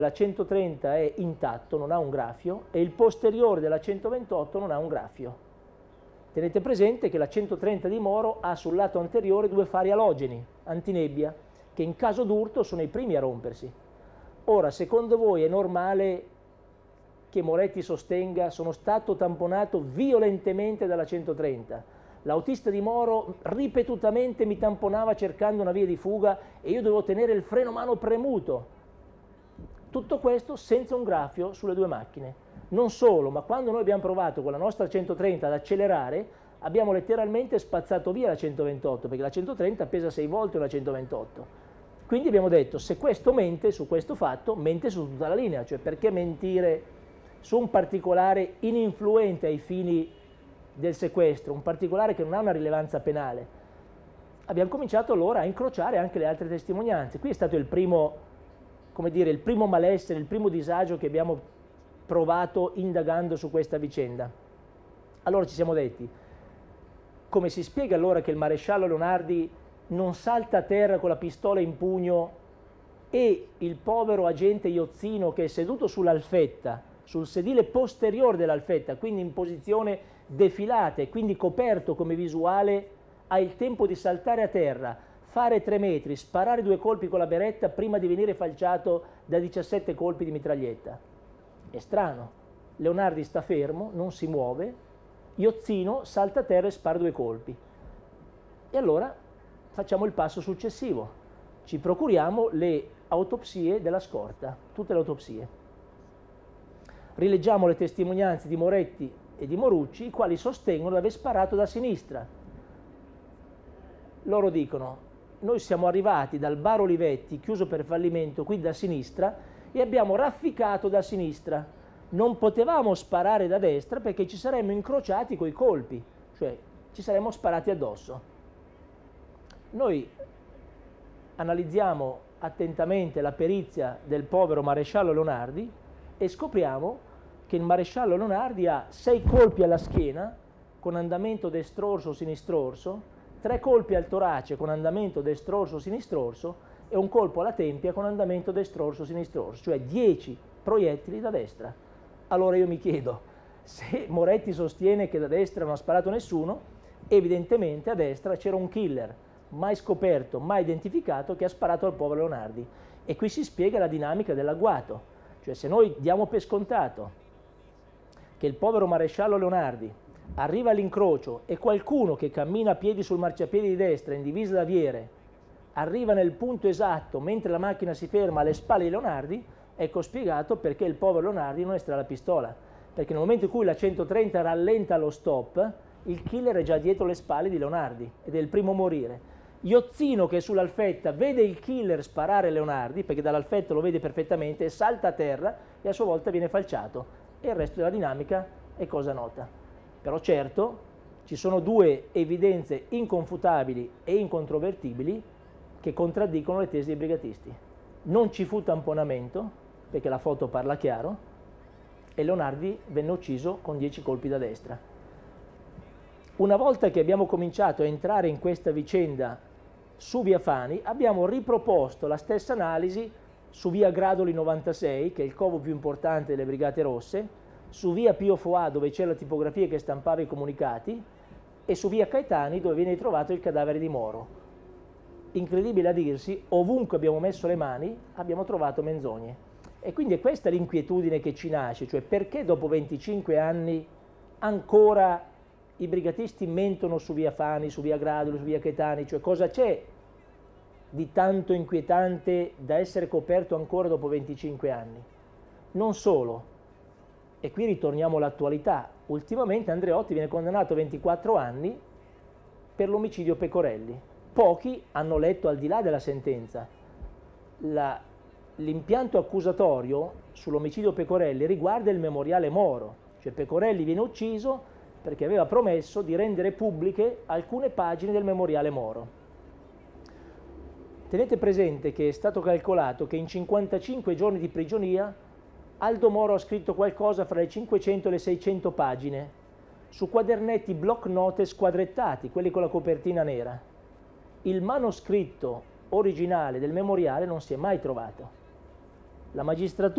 La 130 è intatto, non ha un graffio, e il posteriore della 128 non ha un graffio. Tenete presente che la 130 di Moro ha sul lato anteriore due fari alogeni, antinebbia, che in caso d'urto sono i primi a rompersi. Ora, secondo voi è normale che Moretti sostenga sono stato tamponato violentemente dalla 130? L'autista di Moro ripetutamente mi tamponava cercando una via di fuga e io dovevo tenere il freno mano premuto. Tutto questo senza un graffio sulle due macchine. Non solo, ma quando noi abbiamo provato con la nostra 130 ad accelerare, abbiamo letteralmente spazzato via la 128, perché la 130 pesa 6 volte una 128. Quindi abbiamo detto, se questo mente su questo fatto, mente su tutta la linea, cioè perché mentire su un particolare ininfluente ai fini del sequestro, un particolare che non ha una rilevanza penale. Abbiamo cominciato allora a incrociare anche le altre testimonianze. Qui è stato il primo, come dire, il primo malessere, il primo disagio che abbiamo provato indagando su questa vicenda. Allora ci siamo detti, come si spiega allora che il maresciallo Leonardi non salta a terra con la pistola in pugno e il povero agente Iozzino, che è seduto sull'alfetta, sul sedile posteriore dell'alfetta, quindi in posizione defilata e quindi coperto come visuale, ha il tempo di saltare a terra, fare 3 metri, sparare 2 colpi con la beretta prima di venire falciato da 17 colpi di mitraglietta. È strano. Leonardi sta fermo, non si muove, Iozzino salta a terra e spara 2 colpi. E allora facciamo il passo successivo. Ci procuriamo le autopsie della scorta, tutte le autopsie. Rileggiamo le testimonianze di Moretti e di Morucci, i quali sostengono di aver sparato da sinistra. Loro dicono: noi siamo arrivati dal bar Olivetti, chiuso per fallimento, qui da sinistra, e abbiamo rafficato da sinistra. Non potevamo sparare da destra perché ci saremmo incrociati coi colpi, cioè ci saremmo sparati addosso. Noi analizziamo attentamente la perizia del povero maresciallo Leonardi e scopriamo che il maresciallo Leonardi ha 6 colpi alla schiena con andamento destro-orso-sinistrorso, 3 colpi al torace con andamento destro-orso-sinistrorso e un colpo alla tempia con andamento destro-orso-sinistrorso, cioè 10 proiettili da destra. Allora io mi chiedo, se Moretti sostiene che da destra non ha sparato nessuno, evidentemente a destra c'era un killer, mai scoperto, mai identificato, che ha sparato al povero Leonardi. E qui si spiega la dinamica dell'agguato, cioè se noi diamo per scontato che il povero maresciallo Leonardi arriva all'incrocio e qualcuno che cammina a piedi sul marciapiede di destra in divisa d'aviere arriva nel punto esatto mentre la macchina si ferma alle spalle di Leonardi, ecco spiegato perché il povero Leonardi non estrae la pistola, perché nel momento in cui la 130 rallenta lo stop, il killer è già dietro le spalle di Leonardi ed è il primo a morire. Iozzino, che è sull'alfetta, vede il killer sparare Leonardi, perché dall'alfetta lo vede perfettamente, salta a terra e a sua volta viene falciato, e il resto della dinamica è cosa nota. Però certo ci sono 2 evidenze inconfutabili e incontrovertibili che contraddicono le tesi dei brigatisti. Non ci fu tamponamento, perché la foto parla chiaro, e Leonardi venne ucciso con 10 colpi da destra. Una volta che abbiamo cominciato a entrare in questa vicenda su via Fani, abbiamo riproposto la stessa analisi su via Gradoli 96, che è il covo più importante delle Brigate Rosse, su via Pio Foà, dove c'è la tipografia che stampava i comunicati, e su via Caetani, dove viene trovato il cadavere di Moro. Incredibile a dirsi, ovunque abbiamo messo le mani abbiamo trovato menzogne. E quindi è questa l'inquietudine che ci nasce, cioè perché dopo 25 anni ancora i brigatisti mentono su via Fani, su via Gradoli, su via Caetani, cioè cosa c'è di tanto inquietante da essere coperto ancora dopo 25 anni? Non solo, e qui ritorniamo all'attualità, ultimamente Andreotti viene condannato a 24 anni per l'omicidio Pecorelli. Pochi hanno letto al di là della sentenza. L'impianto accusatorio sull'omicidio Pecorelli riguarda il memoriale Moro, cioè Pecorelli viene ucciso perché aveva promesso di rendere pubbliche alcune pagine del memoriale Moro. Tenete presente che è stato calcolato che in 55 giorni di prigionia Aldo Moro ha scritto qualcosa fra le 500 e le 600 pagine su quadernetti block note squadrettati, quelli con la copertina nera. Il manoscritto originale del memoriale non si è mai trovato. la magistratura